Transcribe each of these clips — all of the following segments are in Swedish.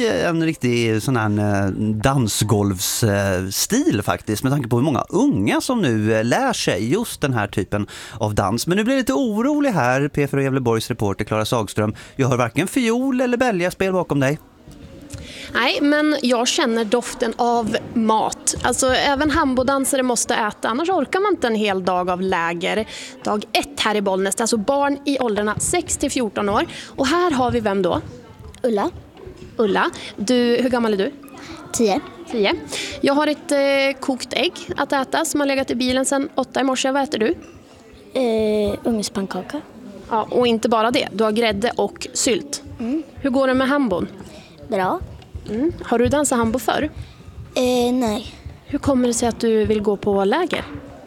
bli en riktig sån här dansgolvsstil faktiskt, med tanke på hur många unga som nu lär sig just den här typen av dans. Men nu blir det lite orolig här, P4 Gävleborgs reporter Klara Sagström. Jag hör varken fiol eller bälgaspel bakom dig. Nej, men jag känner doften av mat. Alltså även hambodansare måste äta, annars orkar man inte en hel dag av läger. Dag 1 här i Bollnäs, alltså barn i åldrarna 6-14 år. Och här har vi vem då? Ulla. Hur gammal är du? 10. 10. Jag har ett kokt ägg att äta som har legat i bilen sedan 8 i morse. Vad äter du? Ugnspannkaka. Ja, och inte bara det. Du har grädde och sylt. Hur går det med hambon? Bra. Har du dansat hambo förr? Nej. Hur kommer det sig att du vill gå på läger?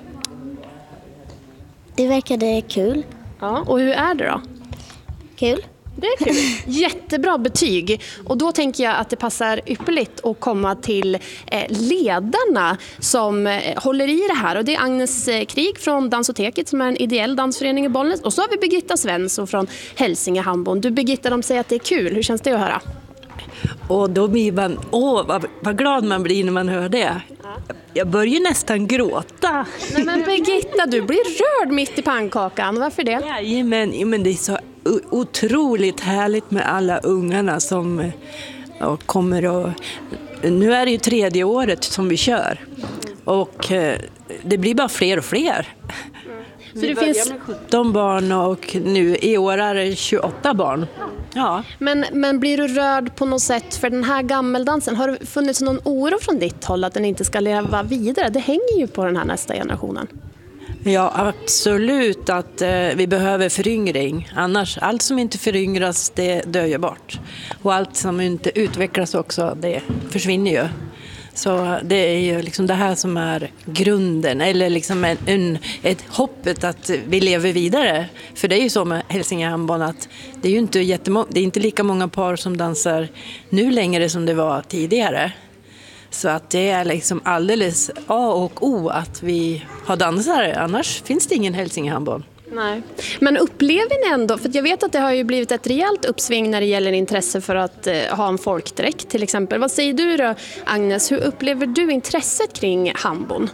Det verkade kul. Ja, och hur är det då? Kul. Det är kul. Jättebra betyg. Och då tänker jag att det passar ypperligt att komma till ledarna som håller i det här. Och det är Agnes Krig från Dansoteket som är en ideell dansförening i Bollnäs. Och så har vi Birgitta Svensson från Hälsinge Hambon. Du Birgitta, de säger att det är kul. Hur känns det att höra? Och då blir man, vad glad man blir när man hör det. Jag börjar nästan gråta. Nej, men Birgitta, du blir rörd mitt i pannkakan. Varför det? Ja, men det är så otroligt härligt med alla ungarna som kommer och... Nu är det ju 3:e året som vi kör. Och det blir bara fler och fler. Så det finns 17 barn och nu i år är det 28 barn. Ja. Men blir du rörd på något sätt för den här gammeldansen? Har det funnits någon oro från ditt håll att den inte ska leva vidare? Det hänger ju på den här nästa generationen. Ja, absolut att vi behöver föryngring. Annars, allt som inte föryngras, det dör ju bort. Och allt som inte utvecklas också, det försvinner ju. Så det är ju liksom det här som är grunden, eller liksom ett hoppet att vi lever vidare. För det är ju så med Hälsinge Hambon att det är ju inte det är inte lika många par som dansar nu längre som det var tidigare. Så att det är liksom alldeles A och O att vi har dansare, annars finns det ingen Hälsinge Hambon. Nej. Men upplever ni ändå, för jag vet att det har ju blivit ett rejält uppsving när det gäller intresse för att ha en folkdräkt till exempel. Vad säger du då, Agnes? Hur upplever du intresset kring hambon?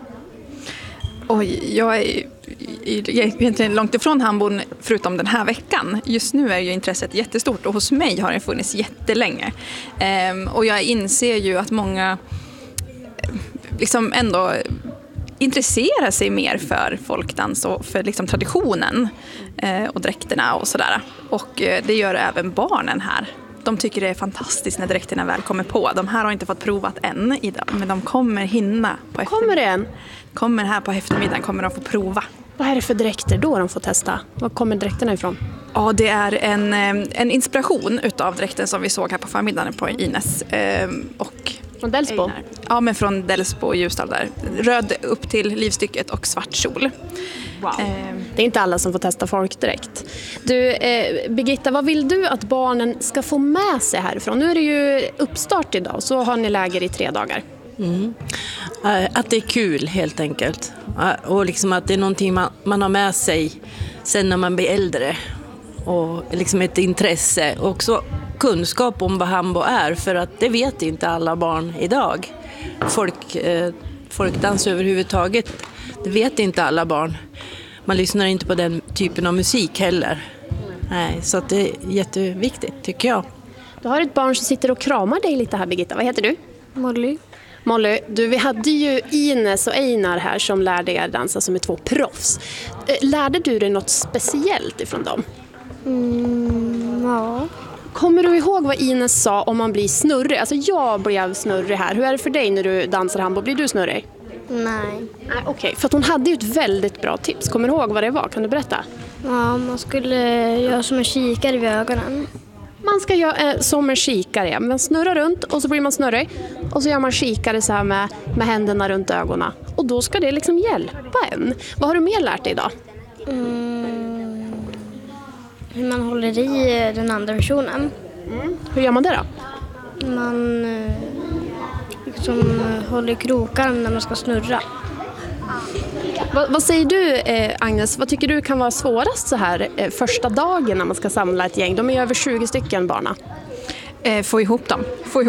Jag är egentligen långt ifrån hambon förutom den här veckan. Just nu är ju intresset jättestort och hos mig har det funnits jättelänge. Och jag inser ju att många liksom ändå intresserar sig mer för folkdans och för liksom traditionen och dräkterna och sådär. Och det gör även barnen här. De tycker det är fantastiskt när dräkterna väl kommer på. De här har inte fått provat än idag, men de kommer hinna på eftermiddagen. Kommer det än? Kommer här på eftermiddagen, kommer de få prova. Vad är det för dräkter då de får testa? Var kommer dräkterna ifrån? Ja, det är en inspiration utav dräkten som vi såg här på förmiddagen på Ines och från Delsbo? Ja, men från Delsbo och Ljusdal där. Röd upp till livstycket och svart kjol. Wow. Det är inte alla som får testa folkdräkt. Du, Birgitta, vad vill du att barnen ska få med sig härifrån? Nu är det ju uppstart idag, så har ni läger i 3 dagar. Att det är kul helt enkelt. Och liksom att det är någonting man har med sig sen när man blir äldre. Och liksom ett intresse. Och också kunskap om vad hambo är, för att det vet inte alla barn idag. Folkdans överhuvudtaget, det vet inte alla barn. Man lyssnar inte på den typen av musik heller. Nej, så att det är jätteviktigt tycker jag. Du har ett barn som sitter och kramar dig lite här, Birgitta. Vad heter du? Molly, vi hade ju Ines och Einar här som lärde er dansa, som är 2 proffs. Lärde du dig något speciellt ifrån dem? Ja. Kommer du ihåg vad Ines sa om man blir snurrig? Alltså jag blev snurrig här. Hur är det för dig när du dansar hambo? Blir du snurrig? Nej. Okej, för att hon hade ju ett väldigt bra tips. Kommer du ihåg vad det var? Kan du berätta? Ja, man skulle göra som en kikare vid ögonen. Man ska göra som en kikare. Man snurrar runt och så blir man snurrig. Och så gör man kikare så här med händerna runt ögonen. Och då ska det liksom hjälpa en. Vad har du mer lärt dig idag? Hur man håller i den andra personen. Hur gör man det då? Man liksom håller i krokarm när man ska snurra. Vad säger du, Agnes? Vad tycker du kan vara svårast så här första dagen när man ska samla ett gäng? De är över 20 stycken barna. Få ihop dem.